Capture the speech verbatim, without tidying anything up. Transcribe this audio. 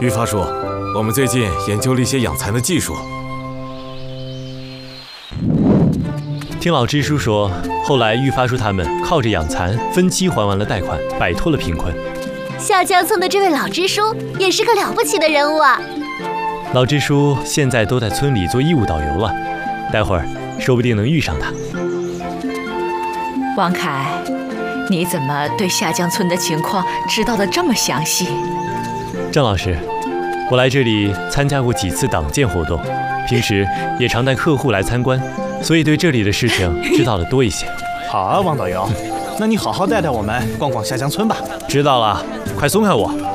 玉发叔，我们最近研究了一些养蚕的技术。 听老支书说，后来玉发叔他们靠着养蚕分期还完了贷款，摆脱了贫困。 下江村的这位老支书也是个了不起的人物啊！ 老支书现在都在村里做义务导游了，待会儿说不定能遇上他。 王凯，你怎么对下江村的情况知道得这么详细？ 张老师，我来这里参加过几次党建活动，平时也常带客户来参观，所以对这里的事情知道的多一些。 好啊，王导游，那你好好带带我们逛逛下江村吧。 知道了，快松开我。